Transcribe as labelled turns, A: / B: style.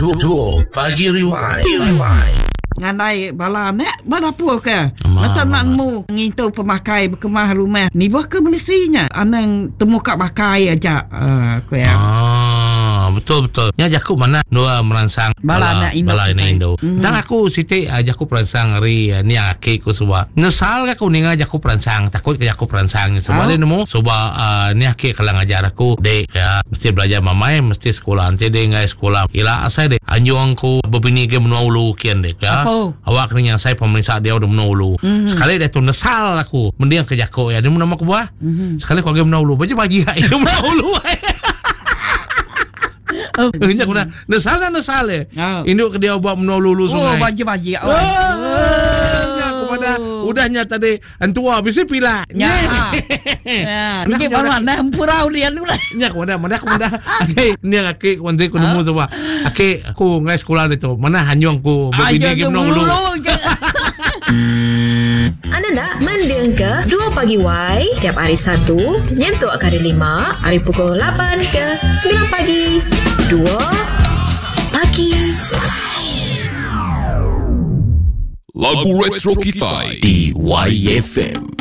A: Duo Pagi Rewind.
B: Nganai bala nek mana apa ke mata nakmu ngintu pemakai berkemah rumah ni bah ke menisinya anang temu kat bakai aja aku ya
C: betul nya jaku mana dua merangsang
B: bala
C: Indo tang aku siti jaku perangsang hari ni ake ku suba nesal aku ninga jaku perangsang takut ke jaku perangsang sebab dia nemu suba ni ake kalang ajar aku dek ya mesti belajar mamai mesti sekolah nanti dia ngai sekolah ila asai dek anjung ku bebini ke menulu kian dek ya awak ni yang saya pemeriksa dia udah menulu sekali dia tu nesal aku mendiang ke jaku ya dia nama aku buah sekali kau ge menulu baju itu menulu Nya kuna nesal induk ke dia buat menulu sungai
B: baju
C: aku pada udahnya tadi antua bisa pila
B: nya ni baru anda empurau lian lu lah
C: nya aku dah ni aki kundi ku nemu coba aki aku ngai sekolah itu mana hanyung ku begini ke menulu
D: Anda nak mendengar ke 2 Pagi Y tiap hari Sabtu nyentuh hari 5 hari pukul 8 ke 9 pagi 2 Pagi
A: Lagu retro kita di YFM.